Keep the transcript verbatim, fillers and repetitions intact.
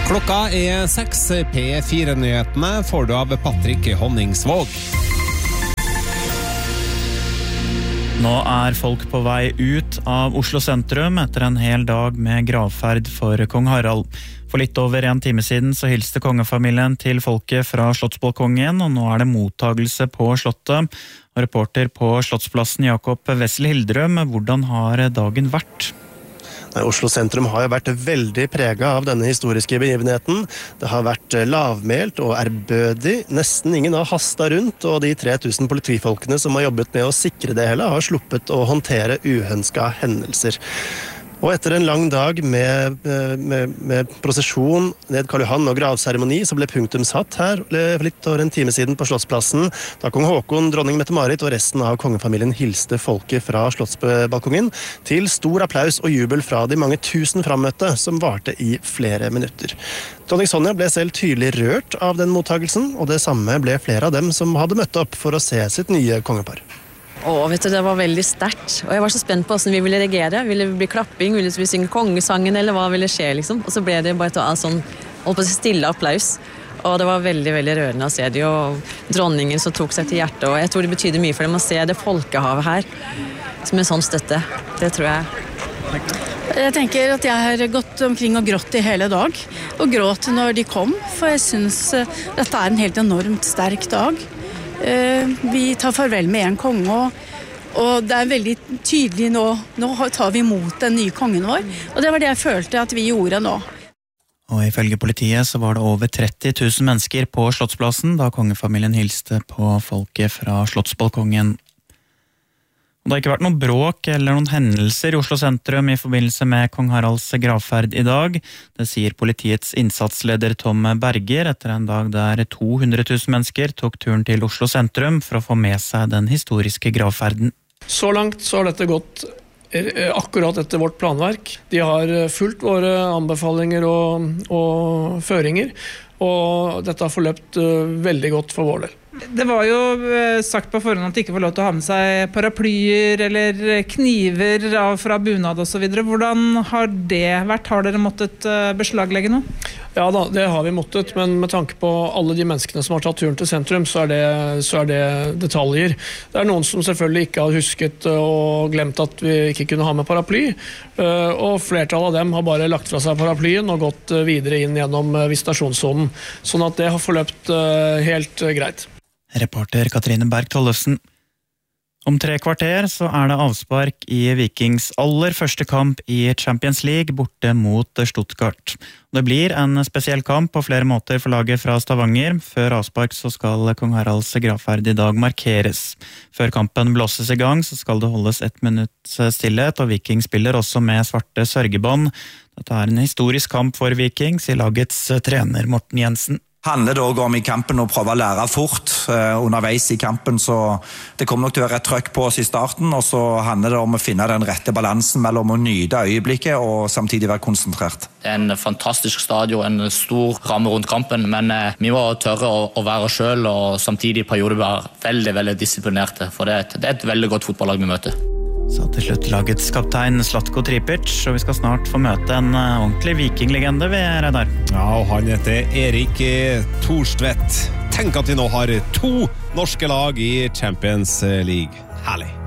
Klokka er seks. P fire-nyhetene får du av Patrick Honningsvåg. Nå er folk på vei ut av Oslo sentrum etter en hel dag med gravferd for kong Harald. For litt over en time siden så hilste kongefamilien til folket fra Slottsbalkongen, og nå er det mottagelse på Slottet. Og reporter på Slottsplassen Jakob Wessel Hildrøm, hvordan har dagen vært? Oslo sentrum har jo vært veldig preget av denne historiske begivenheten. Det har vært lavmælt og ærbødig. Nesten ingen har hastet rundt, og de tre tusen politifolkene som har jobbet med å sikre det hele, har sluppet å håndtere uønskede hendelser. Og etter en lang dag med, med, med prosesjon ned Karl Johan og gravseremoni, så ble punktum satt her for litt over en time siden på Slottsplassen, da kong Håkon, dronning Mette-Marit og resten av kongefamilien hilste folket fra Slottsbalkongen til stor applaus og jubel fra de mange tusen frammøtte som varte i flere minutter. Dronning Sonja ble selv tydelig rørt av den mottagelsen, og det samme ble flere av dem som hadde møtt opp for å se sitt nye kongepar. Åh, vet du, det var veldig sterkt, og jeg var så spent på hvordan vi ville reagere. Ville vi bli klapping, ville vi synge kongesangen, eller hva ville skje, liksom? Og så ble det bare til sånn, holdt på å si stille applaus, og det var veldig, veldig rørende å se det, og dronningen som tok seg til hjertet, og jeg tror det betyder mye for dem å se det folkehavet her, som en sånn støtte. Det tror jeg. Jeg tenker at jeg har gått omkring og grått i hele dag, og gråt når de kom, for jeg synes dette er en helt enormt sterk dag. Vi tar farvel med en konge, og det er veldig tydelig nå, nå tar vi imot den nye kongen vår, og det var det jeg følte at vi gjorde nå. Og ifølge politiet så var det over tretti tusen mennesker på Slottsplassen da kongefamilien hilste på folket fra Slottsbalkongen. Og det har ikke vært noen bråk eller noen hendelser i Oslo sentrum i forbindelse med kong Haralds gravferd i dag. Det sier politiets innsatsleder Tom Berger etter en dag der to hundre tusen mennesker tok turen til Oslo sentrum for å få med seg den historiske gravferden. Så langt så har dette gått akkurat etter vårt planverk. De har fulgt våre anbefalinger og, og føringer, og dette har forløpt veldig godt for vår del. Det var jo sagt på forhånd at de ikke får lov til å ha med seg paraplyer eller kniver fra bunad og så videre. Hvordan har det vært? Har dere måttet beslaglegge noe? Ja da, det har vi måttet, men med tanke på alle de menneskene som har tatt turen til sentrum, så er det, så er det detaljer. Det er noen som selvfølgelig ikke har husket og glemt at vi ikke kunne ha med paraply, og flertallet av dem har bare lagt fra seg paraplyen og gått videre inn gjennom visitasjonssonen, sånn at det har forløpt helt greit. Reporter Katrine Berg Tollefsen. Om tre kvarter så er det avspark i Vikings aller første kamp i Champions League borte mot Stuttgart. Det blir en spesiell kamp på flere måter for laget fra Stavanger. Før avspark så skal kong Haralds gravferd i dag markeres. Før kampen blåses i gang så skal det holdes ett minutts stillhet, og Viking spiller også med svarte sørgebånd. Dette er en historisk kamp for Viking, sier lagets trener Morten Jensen. Handler det også om i kampen å prøve å lære fort eh, underveis i kampen, så det kommer nok til å være et trøkk på oss i starten, og så handler det om å finne den rette balansen mellom å nyte øyeblikket og samtidig være konsentrert. Det er en fantastisk stadion, en stor ramme rundt kampen, men eh, vi må tørre å, å være oss selv, og samtidig i perioder være veldig, veldig disiplinerte, for det er, et, det er et veldig godt fotballag vi møter. Så til slutt lagets kaptein Zlatko Tripic, og vi skal snart få møte en ordentlig vikinglegende ved Reidar. Ja, og han heter Erik Thorstvedt. Tenk at vi nå har to norske lag i Champions League. Herlig!